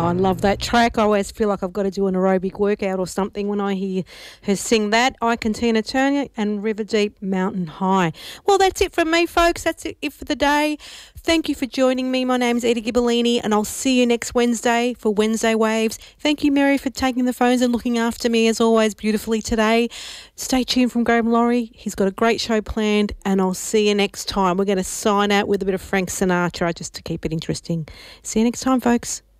Oh, I love that track. I always feel like I've got to do an aerobic workout or something when I hear her sing that. Ike Tina Turner and River Deep Mountain High. Well, that's it from me, folks. That's it for the day. Thank you for joining me. My name's Edie Gibellini, and I'll see you next Wednesday for Wednesday Waves. Thank you, Mary, for taking the phones and looking after me, as always, beautifully today. Stay tuned from Graham Laurie. He's got a great show planned, and I'll see you next time. We're going to sign out with a bit of Frank Sinatra just to keep it interesting. See you next time, folks.